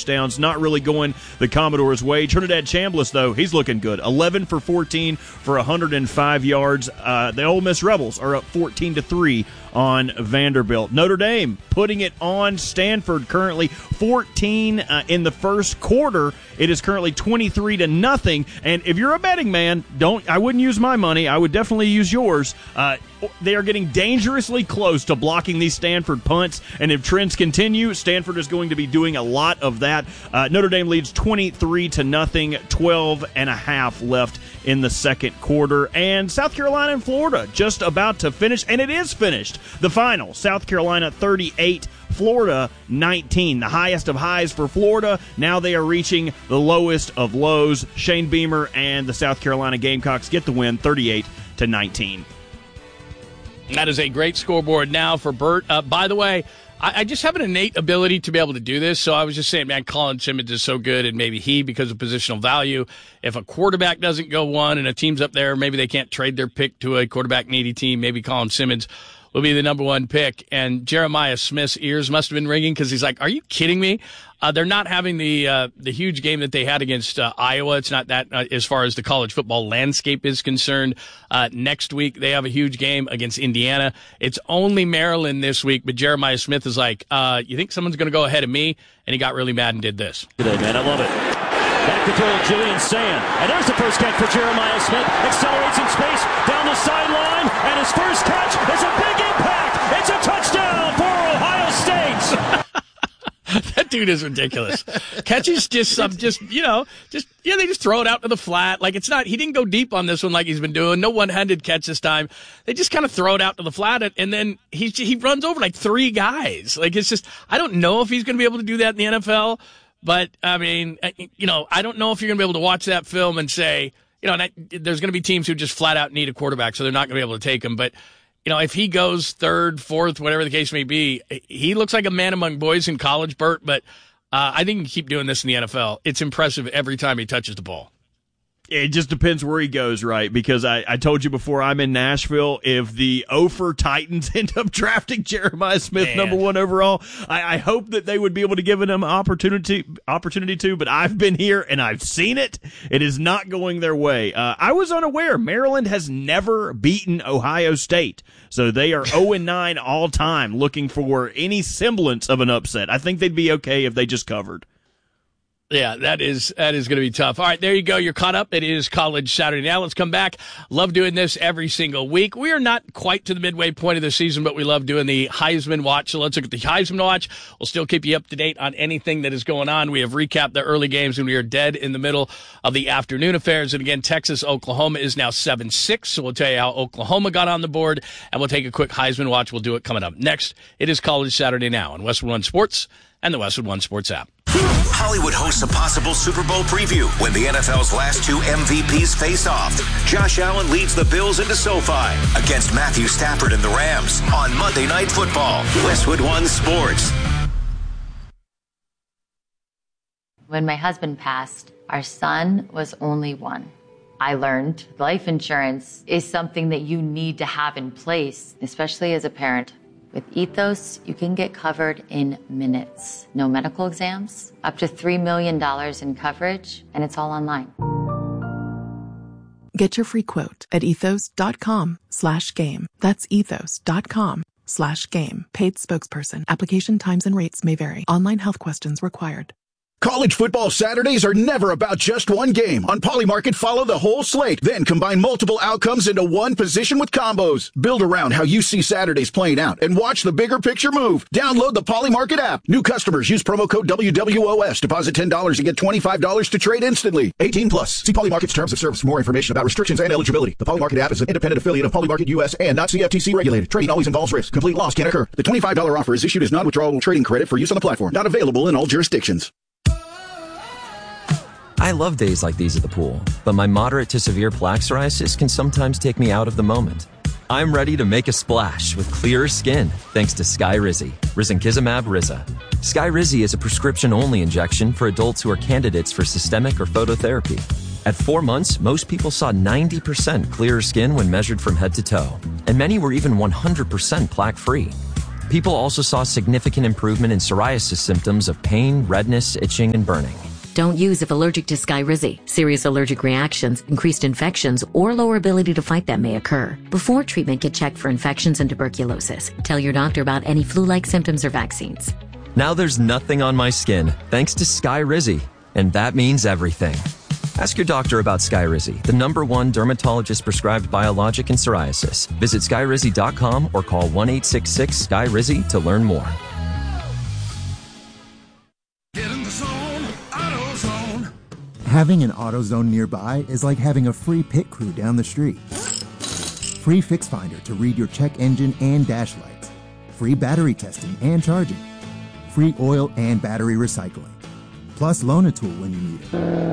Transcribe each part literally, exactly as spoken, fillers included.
touchdowns. Not really going the Commodores' way. Trinidad Chambliss, though, he's looking good. eleven for fourteen for one hundred five yards. Uh, the Ole Miss Rebels are up fourteen to three on Vanderbilt. Notre Dame putting it on Stanford, currently fourteen uh, in the first quarter. It is currently twenty-three to nothing. And if you're a betting man, don't I wouldn't use my money. I would definitely use yours. Uh, they are getting dangerously close to blocking these Stanford punts, and if trends continue, Stanford is going to be doing a lot of that. Uh, Notre Dame leads twenty-three to nothing, twelve and a half left in the second quarter. And South Carolina and Florida just about to finish, and it is finished. The final, South Carolina thirty-eight, Florida nineteen. The highest of highs for Florida. Now they are reaching the lowest of lows. Shane Beamer and the South Carolina Gamecocks get the win, thirty-eight to nineteen. That is a great scoreboard now for Bert. Uh, by the way, I, I just have an innate ability to be able to do this. So I was just saying, man, Colin Simmons is so good, and maybe he, because of positional value, if a quarterback doesn't go one and a team's up there, maybe they can't trade their pick to a quarterback-needy team. Maybe Colin Simmons will be the number one pick. And Jeremiah Smith's ears must have been ringing because he's like, are you kidding me? Uh, they're not having the uh, the huge game that they had against uh, Iowa. It's not that uh, as far as the college football landscape is concerned. Uh, next week, they have a huge game against Indiana. It's only Maryland this week, but Jeremiah Smith is like, uh, you think someone's going to go ahead of me? And he got really mad and did this. Today, man, I love it. Back to throw, Julian Sand. And there's the first catch for Jeremiah Smith. Accelerates in space down the sideline. And his first catch is a big impact. It's a touchdown for Ohio State. That dude is ridiculous. Catches just some, just, you know, just, yeah, they just throw it out to the flat. Like, it's not, he didn't go deep on this one like he's been doing. No one-handed catch this time. They just kind of throw it out to the flat, and then he, he runs over like three guys. Like, it's just, I don't know if he's going to be able to do that in the N F L, but, I mean, you know, I don't know if you're going to be able to watch that film and say, you know, that, there's going to be teams who just flat out need a quarterback, so they're not going to be able to take him. But, you know, if he goes third, fourth, whatever the case may be, he looks like a man among boys in college, Bert, but uh, I think he can keep doing this in the N F L. It's impressive every time he touches the ball. It just depends where he goes, right? Because I, I told you before, I'm in Nashville. If the Ophir Titans end up drafting Jeremiah Smith Man. number one overall, I, I hope that they would be able to give him opportunity opportunity to. But I've been here and I've seen it. It is not going their way. Uh, I was unaware Maryland has never beaten Ohio State, so they are oh and nine all time. Looking for any semblance of an upset. I think they'd be okay if they just covered. Yeah, that is that is going to be tough. All right, there you go. You're caught up. It is College Saturday Now. Let's come back. Love doing this every single week. We are not quite to the midway point of the season, but we love doing the Heisman Watch. So let's look at the Heisman Watch. We'll still keep you up to date on anything that is going on. We have recapped the early games, and we are dead in the middle of the afternoon affairs. And again, Texas, Oklahoma is now seven six. So we'll tell you how Oklahoma got on the board, and we'll take a quick Heisman Watch. We'll do it coming up next. It is College Saturday Now on Westwood One Sports and the Westwood One Sports app. Hollywood hosts a possible Super Bowl preview when the N F L's last two M V Ps face off. Josh Allen leads the Bills into SoFi against Matthew Stafford and the Rams on Monday Night Football. Westwood One Sports. When my husband passed, our son was only one. I learned life insurance is something that you need to have in place, especially as a parent. With Ethos, you can get covered in minutes. No medical exams, up to three million dollars in coverage, and it's all online. Get your free quote at ethos.com slash game. That's ethos.com slash game. Paid spokesperson. Application times and rates may vary. Online health questions required. College football Saturdays are never about just one game. On Polymarket, follow the whole slate, then combine multiple outcomes into one position with combos. Build around how you see Saturdays playing out and watch the bigger picture move. Download the Polymarket app. New customers use promo code W W O S. Deposit ten dollars and get twenty-five dollars to trade instantly. eighteen plus. See Polymarket's terms of service for more information about restrictions and eligibility. The Polymarket app is an independent affiliate of Polymarket U S and not C F T C regulated. Trading always involves risk. Complete loss can occur. The twenty-five dollars offer is issued as non-withdrawable trading credit for use on the platform. Not available in all jurisdictions. I love days like these at the pool, but my moderate to severe plaque psoriasis can sometimes take me out of the moment. I'm ready to make a splash with clearer skin thanks to Skyrizi, Risankizumab Riza. Skyrizi is a prescription-only injection for adults who are candidates for systemic or phototherapy. At four months, most people saw ninety percent clearer skin when measured from head to toe, and many were even one hundred percent plaque-free. People also saw significant improvement in psoriasis symptoms of pain, redness, itching, and burning. Don't use if allergic to Skyrizi. Serious allergic reactions, increased infections, or lower ability to fight them may occur. Before treatment, get checked for infections and tuberculosis. Tell your doctor about any flu-like symptoms or vaccines. Now there's nothing on my skin, thanks to Skyrizi. And that means everything. Ask your doctor about Skyrizi, the number one dermatologist-prescribed biologic in psoriasis. Visit skyrizi dot com or call one eight six six S K Y R I Z I to learn more. Get in the zone, AutoZone. Having an AutoZone nearby is like having a free pit crew down the street. Free Fix Finder to read your check engine and dash lights. Free battery testing and charging. Free oil and battery recycling. Plus loan a tool when you need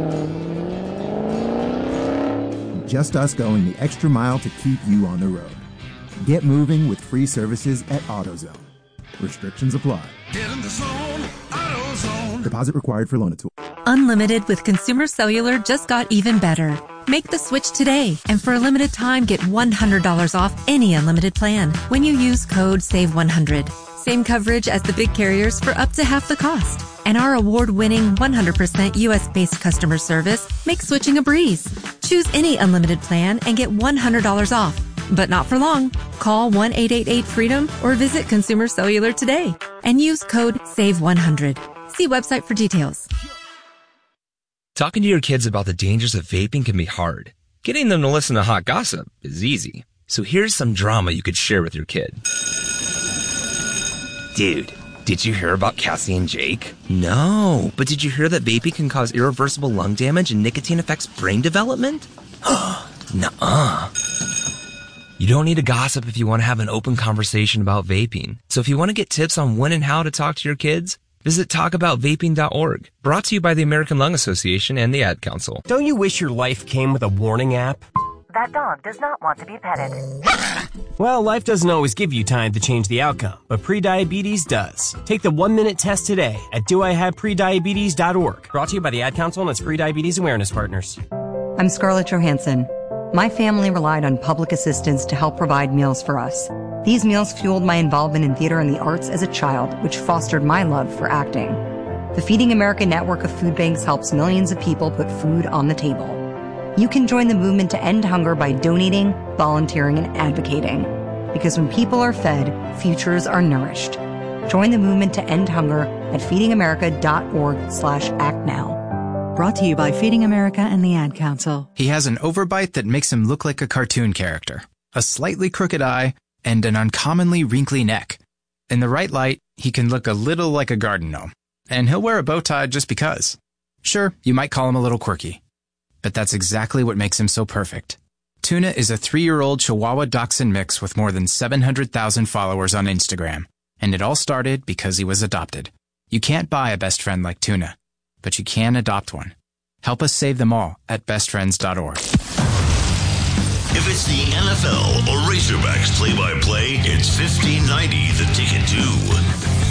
it. Just us going the extra mile to keep you on the road. Get moving with free services at AutoZone. Restrictions apply. Get in the zone, AutoZone. Deposit required for loan a tool. Unlimited with Consumer Cellular just got even better. Make the switch today, and for a limited time, get one hundred dollars off any unlimited plan when you use code save one hundred. Same coverage as the big carriers for up to half the cost. And our award-winning one hundred percent U S-based customer service makes switching a breeze. Choose any unlimited plan and get one hundred dollars off. But not for long. Call one eight eight eight freedom or visit Consumer Cellular today and use code save one hundred. See website for details. Talking to your kids about the dangers of vaping can be hard. Getting them to listen to hot gossip is easy. So here's some drama you could share with your kid. Dude, did you hear about Cassie and Jake? No, but did you hear that vaping can cause irreversible lung damage and nicotine affects brain development? Nuh-uh. You don't need to gossip if you want to have an open conversation about vaping. So if you want to get tips on when and how to talk to your kids, visit talk about vaping dot org. Brought to you by the American Lung Association and the Ad Council. Don't you wish your life came with a warning app? That dog does not want to be petted. Well, life doesn't always give you time to change the outcome, but prediabetes does. Take the one-minute test today at do I have prediabetes dot org. Brought to you by the Ad Council and its prediabetes awareness partners. I'm Scarlett Johansson. My family relied on public assistance to help provide meals for us. These meals fueled my involvement in theater and the arts as a child, which fostered my love for acting. The Feeding America network of food banks helps millions of people put food on the table. You can join the movement to end hunger by donating, volunteering, and advocating. Because when people are fed, futures are nourished. Join the movement to end hunger at feeding america dot org slash act now. Brought to you by Feeding America and the Ad Council. He has an overbite that makes him look like a cartoon character, a slightly crooked eye, and an uncommonly wrinkly neck. In the right light, he can look a little like a garden gnome, and he'll wear a bow tie just because. Sure, you might call him a little quirky, but that's exactly what makes him so perfect. Tuna is a three-year-old Chihuahua Dachshund mix with more than seven hundred thousand followers on Instagram, and it all started because he was adopted. You can't buy a best friend like Tuna, but you can adopt one. Help us save them all at best friends dot org. If it's the N F L or Razorbacks play-by-play, it's fifteen ninety The Ticket too.